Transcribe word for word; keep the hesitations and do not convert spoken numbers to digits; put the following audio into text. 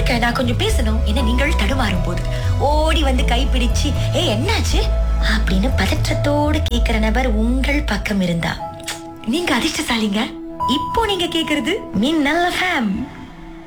இருங்க, நான் கொஞ்சம் பேசணும். என்ன நீங்கள் தடுமாறும் போது ஓடி வந்து கைப்பிடிச்சு ஏ என்னாச்சு அப்படின்னு பதற்றத்தோடு கேக்குற நபர் உங்கள் பக்கம் இருந்தா நீங்க அதிர்ஷ்டசாலிங்க. இப்போ நீங்க கேக்குறது மின்னல் எஃப்எம்.